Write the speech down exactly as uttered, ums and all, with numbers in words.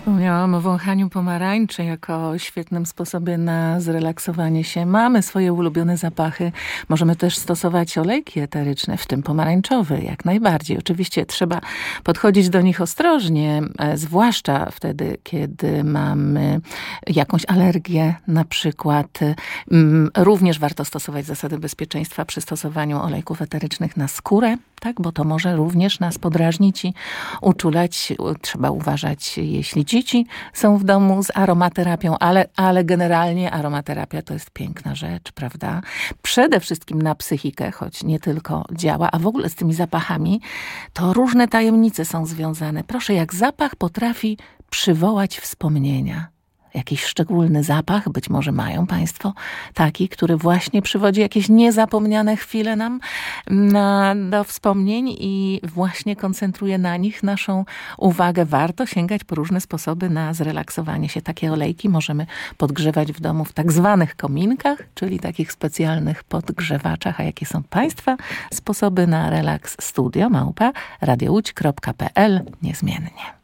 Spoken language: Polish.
Wspomniałam o wąchaniu pomarańczy jako świetnym sposobie na zrelaksowanie się. Mamy swoje ulubione zapachy. Możemy też stosować olejki eteryczne, w tym pomarańczowy, jak najbardziej. Oczywiście trzeba podchodzić do nich ostrożnie, zwłaszcza wtedy, kiedy mamy jakąś alergię na przykład. Również warto stosować zasady bezpieczeństwa przy stosowaniu olejków eterycznych na skórę, tak, bo to może również nas podrażnić i uczulać. Trzeba uważać, jeśli dzieci są w domu z aromaterapią, ale, ale generalnie aromaterapia to jest piękna rzecz, prawda? Przede wszystkim na psychikę, choć nie tylko działa, a w ogóle z tymi zapachami to różne tajemnice są związane. Proszę, jak zapach potrafi przywołać wspomnienia. Jakiś szczególny zapach, być może mają Państwo taki, który właśnie przywodzi jakieś niezapomniane chwile nam na, do wspomnień i właśnie koncentruje na nich naszą uwagę. Warto sięgać po różne sposoby na zrelaksowanie się. Takie olejki możemy podgrzewać w domu w tak zwanych kominkach, czyli takich specjalnych podgrzewaczach. A jakie są Państwa sposoby na relaks? Studio małpa radiołódź kropka p l niezmiennie.